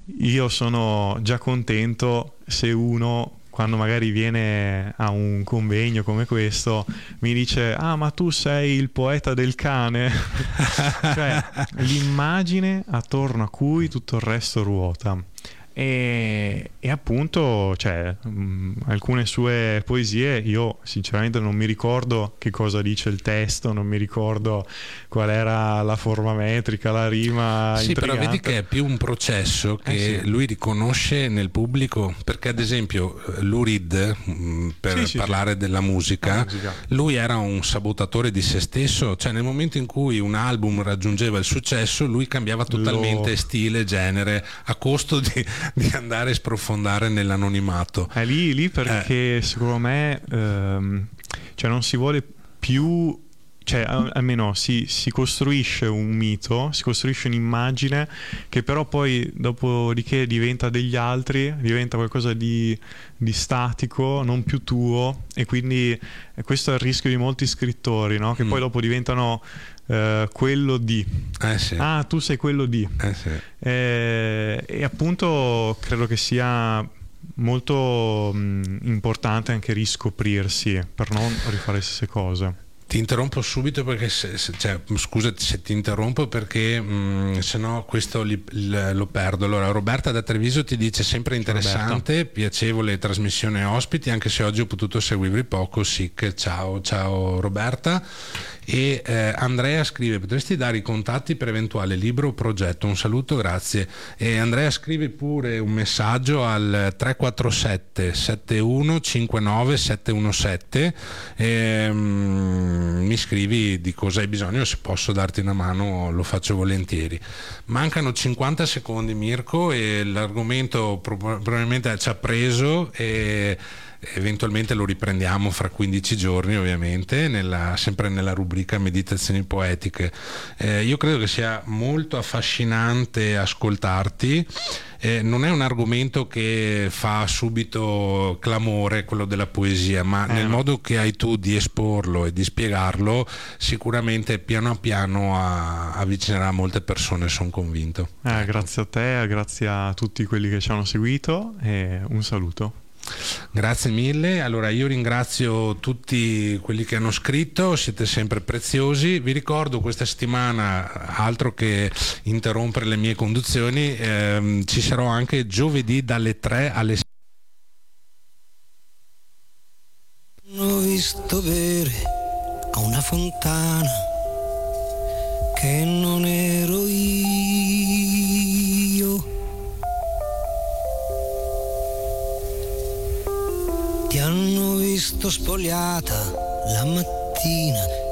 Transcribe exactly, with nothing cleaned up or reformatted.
io sono già contento se uno, quando magari viene a un convegno come questo, mi dice: ah, ma tu sei il poeta del cane. Cioè, l'immagine attorno a cui tutto il resto ruota. E, e appunto, cioè, mh, alcune sue poesie io sinceramente non mi ricordo che cosa dice il testo, non mi ricordo qual era la forma metrica, la rima sì, intrigante. però vedi che è più un processo che eh sì. lui riconosce nel pubblico, perché ad esempio Lou Reed, mh, per sì, sì, parlare sì. della musica, La musica, lui era un sabotatore di se stesso, cioè nel momento in cui un album raggiungeva il successo lui cambiava totalmente Lo... stile, genere, a costo di di andare a sprofondare nell'anonimato. È lì, lì perché eh. secondo me ehm, cioè non si vuole più, cioè almeno si, si costruisce un mito, si costruisce un'immagine che però poi dopodiché diventa degli altri, diventa qualcosa di, di statico, non più tuo, e quindi questo è il rischio di molti scrittori, no? Che mm. poi dopo diventano Uh, quello di eh sì. ah, tu sei quello di eh sì. eh, e appunto credo che sia molto mh, importante anche riscoprirsi per non rifare le stesse cose. Ti interrompo subito perché se, se, cioè, scusa se ti interrompo perché mh, se no questo li, li, lo perdo. Allora, Roberta da Treviso ti dice: sempre interessante, Roberta. Piacevole trasmissione ospiti, anche se oggi ho potuto seguirvi poco. Sic, ciao, ciao Roberta. E eh, Andrea scrive: potresti dare i contatti per eventuale libro o progetto? Un saluto, grazie. E Andrea scrive pure un messaggio al tre quattro sette sette uno cinque nove sette uno sette. E, mm, mi scrivi di cosa hai bisogno, se posso darti una mano lo faccio volentieri. Mancano cinquanta secondi, Mirko, e l'argomento probabilmente ci ha preso e eventualmente lo riprendiamo fra quindici giorni, ovviamente, nella, sempre nella rubrica Meditazioni Poetiche. Eh, io credo che sia molto affascinante ascoltarti. Eh, non è un argomento che fa subito clamore, quello della poesia, ma eh, nel no. modo che hai tu di esporlo e di spiegarlo, sicuramente piano piano a, avvicinerà molte persone, sono convinto. Eh, ecco. Grazie a te, grazie a tutti quelli che ci hanno seguito e un saluto. Grazie mille. Allora io ringrazio tutti quelli che hanno scritto, siete sempre preziosi. Vi ricordo questa settimana, altro che interrompere le mie conduzioni, ehm, ci sarò anche giovedì dalle tre alle sei. Ho visto bere a una fontana che non ero io. Ti hanno visto spogliata la mattina